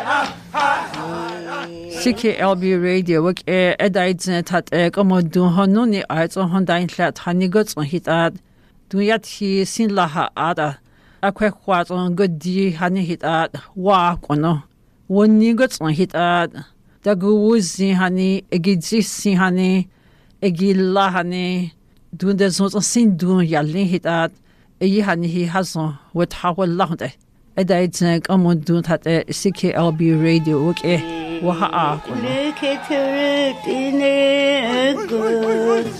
CKLB Radio work edaidzn tat komodun honuni aizo hondain hlat hanigots on hitat duyat hi sin laha ada akwe kwat on godi hani hitat wa kono wonigots on hitat daguzi hani egizisi hani egilla hani dunde zon sin dun yalin hitat yi hani hi hazon wet hawallahde edaidzn komodun tat CKLB Radio work Look at her in a good